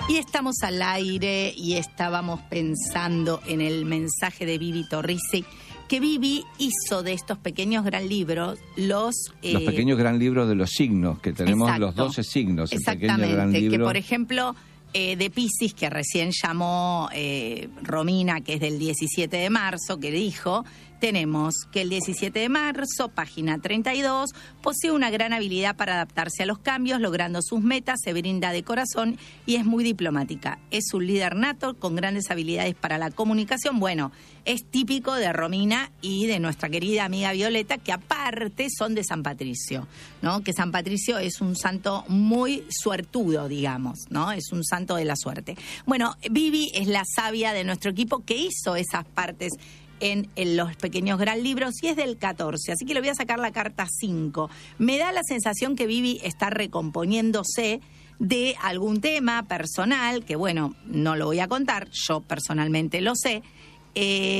Y estamos al aire y estábamos pensando en el mensaje de Vivi Torrisi, que Vivi hizo de estos pequeños gran libros los pequeños gran libros de los signos, que tenemos. Exacto. Los 12 signos. Exactamente, el pequeño gran libro. que por ejemplo de Piscis, que recién llamó Romina, que es del 17 de marzo, que dijo, tenemos que el 17 de marzo, página 32, posee una gran habilidad para adaptarse a los cambios, logrando sus metas, se brinda de corazón y es muy diplomática. Es un líder nato con grandes habilidades para la comunicación. Bueno, es típico de Romina y de nuestra querida amiga Violeta, que aparte son de San Patricio, ¿no? Que San Patricio es un santo muy suertudo, digamos, ¿no? Es un santo de la suerte. Bueno, Vivi es la sabia de nuestro equipo que hizo esas partes en los pequeños gran libros y es del 14, así que le voy a sacar la carta 5. Me da la sensación que Vivi está recomponiéndose de algún tema personal, que bueno, no lo voy a contar, yo personalmente lo sé,